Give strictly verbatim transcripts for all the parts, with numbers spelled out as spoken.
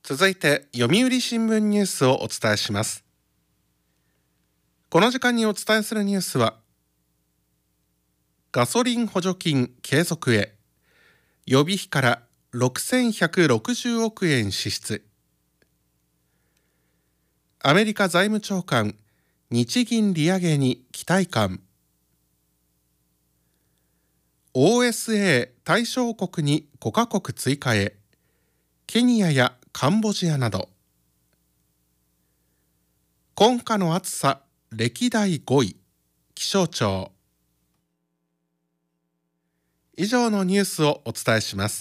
続いて読売新聞ニュースをお伝えします。この時間にお伝えするニュースは、ガソリン補助金継続へ、予備費からろくせんひゃくろくじゅうおくえん支出。アメリカ財務長官、日銀利上げに期待感。オーエスエー 対象国にごカ国追加へ、ケニアやカンボジアなど。今夏の暑さ歴代ごい、気象庁。以上のニュースをお伝えします。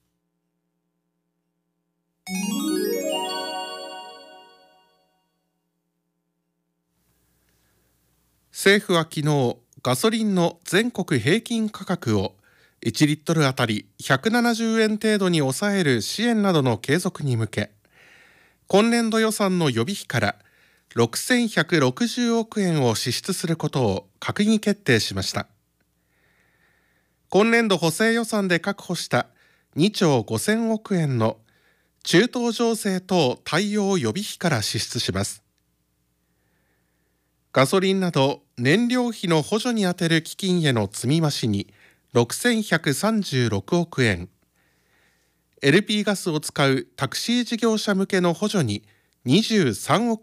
政府は昨日、ガソリンの全国平均価格をいちリットルあたりひゃくななじゅうえん程度に抑える支援などの継続に向け、今年度予算の予備費からろくせんひゃくろくじゅうおくえんを支出することを閣議決定しました。今年度補正予算で確保したにちょうごせんおくえんの中東情勢等対応予備費から支出します。ガソリンなど燃料費の補助に充てる基金への積み増しにろくせんひゃくさんじゅうろくおくえん、エルピー ガスを使うタクシー事業者向けの補助ににじゅうさんおく